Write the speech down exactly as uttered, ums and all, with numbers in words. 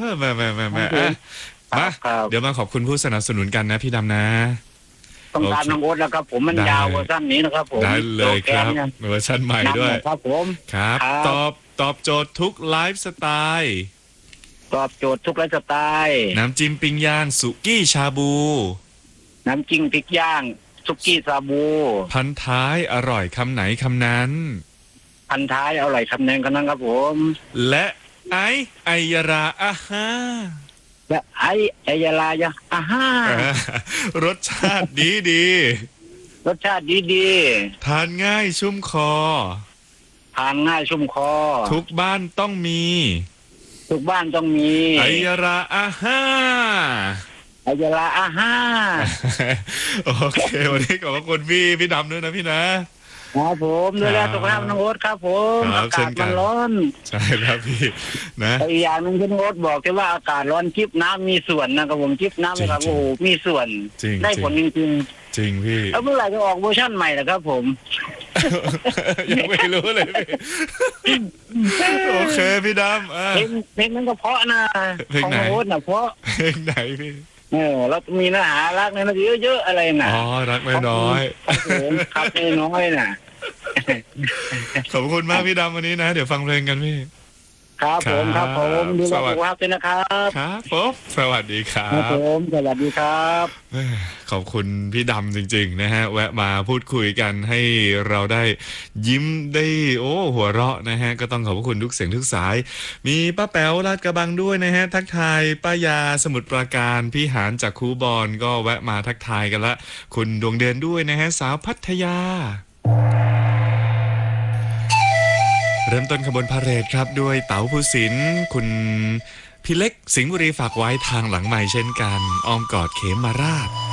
อแม่แม่แม่แม่ครับผมมาครับเดี๋ยวมาขอบคุณผู้สนับสนุนกันนะพี่ดำนะต้องการโอเคน้องโอ๊ตแล้วครับผมมันได้ยาวเวอร์ชันนี้นะครับผมได้เลยครับโปแกมเนี่ยเวอร์ชันใหม่นำด้วยหน่อครับผมครับครับตอบตอบโจทย์ทุกไลฟ์สไตล์ตอบโจทย์ทุกไลฟ์สไตล์น้ำจิ้มปิ้งย่างสุกี้ชาบูน้ำจิ้มพริกย่างสุกี้ซาบูพันท้ายอร่อยคำไหนคำนั้นพันท้ายเอาไหร่คำแนงกันนั้นครับผมและไอไอยาราอาฮาและไอ้ไอยาลายะอ่าฮ่ารสชาติดีดีรสชาติดีทานง่ายชุ่มคอๆทานง่ายชุ่มคอทุกบ้านต้องมีทุกบ้านต้องมีไอยาราอาฮาไอยาลาอ่าฮ่าโอเควันนี้ขอบคุณพี่พี่ดำด้วยนะพี่นะครับผมดูแลสุขภาพน้องโอ๊ตครับผมครับอากาศเช่นกัมัน นร้อนใช่ครับพี่นะแต่อีกอย่างหนึ่งที่น้องโอ๊ตบอกแค่ว่าอากาศร้อนจิบน้ำมีส่วนนะครับผมจิบน้ำนะครับจริงๆโอ้โหมีส่วนจริงได้จริงผลจริงจริงพี่ๆแล้วเมื่อไหร่จะออกเวอร์ชั่นใหม่นะครับผมยังไม่รู้เลยพี่โอเคพี่ดำอ่ะเพลงเพลงนั้นก็เพราะนะเพลงของไหนน้องโอ๊ตนะเพราะเพลงไหนพี่เออแล้วมีเนื้อหารักในนั้นเยอะๆอะไรน่ะอ๋อรักน้อยครับผมครับน้อยๆน่ะๆขอบคุณมากพี่ดำวันนี้นะ เดี๋ยวฟังเพลงกันพี่ครับผมครับผมดูแลสวัสดีสุขภาพด้วยนะครับครับผมสวัสดีครัครับบผมสวัสดีครับเอ้ยขอบคุณพี่ดำจริงๆนะฮะแวะมาพูดคุยกันให้เราได้ยิ้มได้โอ้หัวเราะนะฮะก็ต้องขอบคุณทุกเสียงทุกสาย มีป้าแป๋วลาดกระบังด้วยนะฮะทักทายป้ายาสมุทรปราการพี่หานจากคูบอนก็แวะมาทักทายกันละคุณดวงเดือนด้วยนะฮะสาวพัทยา เริ่มต้นขบวนพาเหรดครับด้วยเต๋าภูสินทร์คุณพี่เล็กสิงห์บุรีฝากไว้ทางหลังใหม่เช่นกันอ้อมกอดเขมมาราช